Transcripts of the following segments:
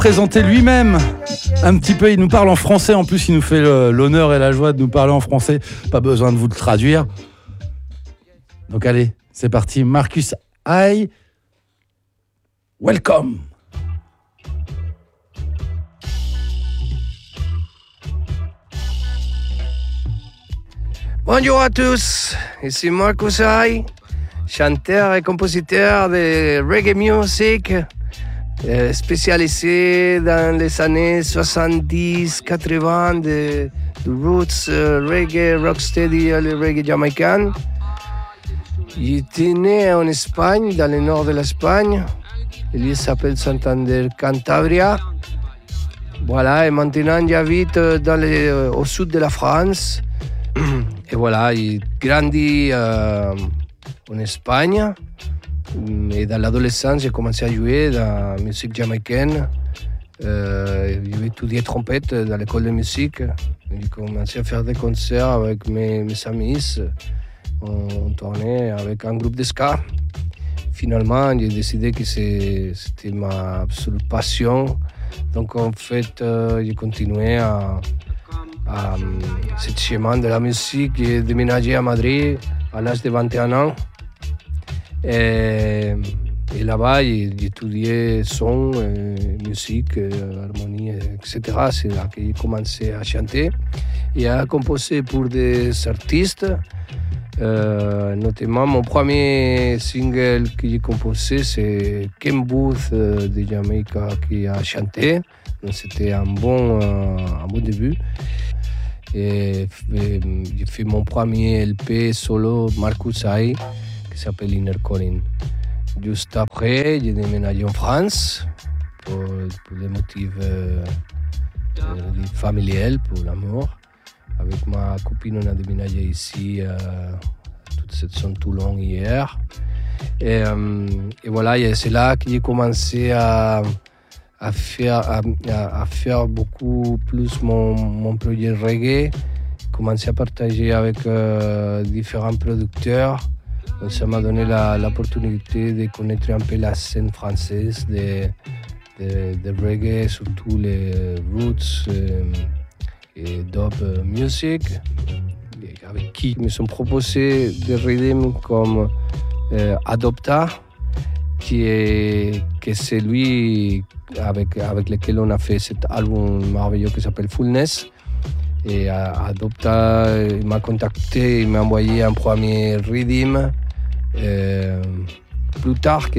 présenter lui-même un petit peu. Il nous parle en français. En plus, il nous fait l'honneur et la joie de nous parler en français. Pas besoin de vous le traduire. Donc allez, c'est parti. Marcus I. Welcome. Bonjour à tous, ici Marcus I, chanteur et compositeur de reggae music, spécialisé dans les années 70-80 de roots reggae, rocksteady et le reggae jamaïcain. J'étais né en Espagne, dans le nord de l'Espagne. Il s'appelle Santander Cantabria. Voilà, et maintenant j'habite au sud de la France. Et voilà, il grandit en Espagne. Et dans l'adolescence, j'ai commencé à jouer dans la musique jamaïcaine. J'ai étudié trompette dans l'école de musique. J'ai commencé à faire des concerts avec mes amis. On tournait avec un groupe de ska. Finalement, j'ai décidé que c'était ma absolue passion. Donc en fait, j'ai continué à ce chemin de la musique. J'ai déménagé à Madrid à l'âge de 21 ans. Et là-bas, j'ai étudié son, musique, harmonie, etc. C'est là que j'ai commencé à chanter et à composer pour des artistes. Notamment, mon premier single que j'ai composé, c'est Ken Booth de Jamaïque qui a chanté. Donc, c'était un bon début. Et j'ai fait mon premier LP solo, Marcus I, qui s'appelle Inner Calling. Juste après, j'ai déménagé en France pour des motifs familiaux, pour l'amour. Avec ma copine, on a déménagé ici, toute cette zone Toulon hier. Et voilà, c'est là que j'ai commencé à faire beaucoup plus mon projet reggae, commencer à partager avec différents producteurs. Donc ça m'a donné l'opportunité de connaître un peu la scène française de reggae, surtout les roots et dub music, avec qui me sont proposés des rhythms comme Adopta, que c'est lui avec lequel on a fait cet album merveilleux qui s'appelle Fullness. Et Adopta, il m'a contacté, il m'a envoyé un premier rhythm. Plus tard que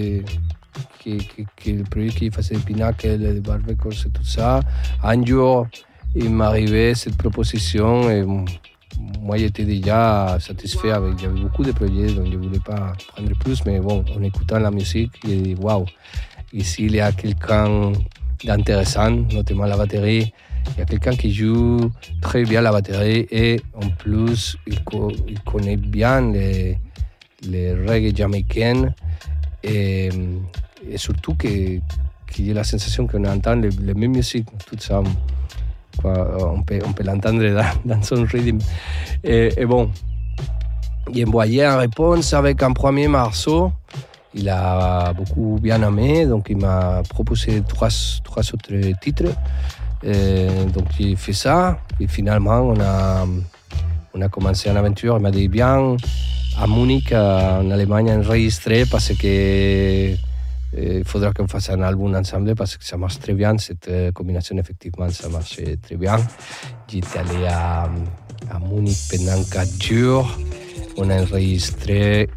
le produit qu'il faisait de Pinnacle, de Bar Records et tout ça, un jour, il m'est arrivé cette proposition et moi j'étais déjà satisfait. J'avais beaucoup de projets, donc je ne voulais pas prendre plus, mais bon, en écoutant la musique, j'ai dit waouh, ici il y a quelqu'un d'intéressant, notamment la batterie. Il y a quelqu'un qui joue très bien la batterie et en plus il connaît bien les reggae jamaïcains et surtout qu'il y a la sensation qu'on entend les mêmes musiques, tout ça. On peut l'entendre dans son rythme. Et bon, j'ai envoyé une réponse avec un premier morceau. Il a beaucoup bien aimé, donc il m'a proposé trois autres titres. Donc j'ai fait ça. Et finalement, on a commencé une aventure. Il m'a dit bien à Munich, en Allemagne, enregistrer parce que il faudra qu'on fasse un album ensemble parce que ça marche très bien, cette combinaison, effectivement, ça marche très bien. J'étais allé à Munich pendant 4 jours. On a enregistré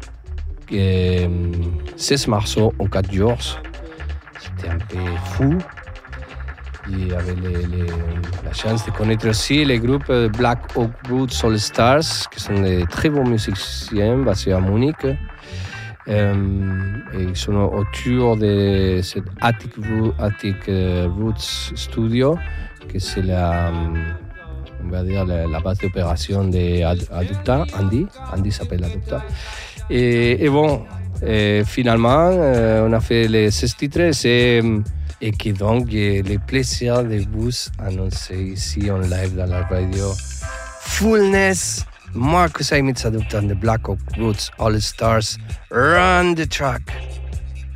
16 morceaux en 4 jours. C'était un peu fou. J'avais la chance de connaître aussi les groupes Black Oak Roots All Stars, qui sont des très bons musiciens basés à Munich. Et ils sont autour de cette Attic Roots Studio, que c'est on va dire la base d'opération d'Adopta. Andy s'appelle Adopta. Et bon, finalement, on a fait les 16 titres et que donc j'ai le plaisir de vous annoncer ici en live dans la radio Fullness. Marcus I meets Adopta and the Black Oak Roots All Stars. Run the track.